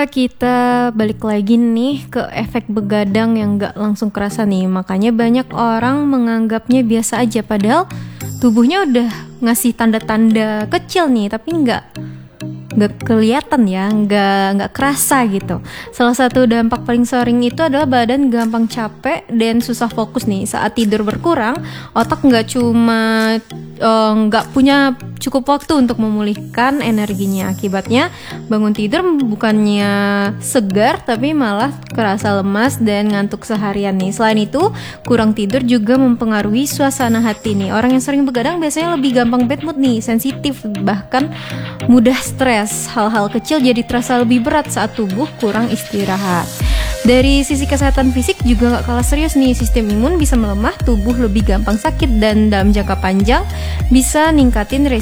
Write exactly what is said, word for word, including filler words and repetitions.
Kita balik lagi nih ke efek begadang yang gak langsung kerasa nih. Makanya banyak orang menganggapnya biasa aja, padahal tubuhnya udah ngasih tanda-tanda kecil nih, tapi gak nggak kelihatan ya, nggak nggak kerasa gitu. Salah satu dampak paling sering itu adalah badan gampang capek dan susah fokus nih. Saat tidur berkurang, otak nggak cuma uh, nggak punya cukup waktu untuk memulihkan energinya. Akibatnya bangun tidur bukannya segar, tapi malah kerasa lemas dan ngantuk seharian nih. Selain itu, kurang tidur juga mempengaruhi suasana hati nih. Orang yang sering begadang biasanya lebih gampang bad mood nih, sensitif, bahkan mudah stres. Hal-hal kecil jadi terasa lebih berat saat tubuh kurang istirahat. Dari sisi kesehatan fisik juga gak kalah serius nih. Sistem imun bisa melemah, tubuh lebih gampang sakit, dan dalam jangka panjang bisa ningkatin resiko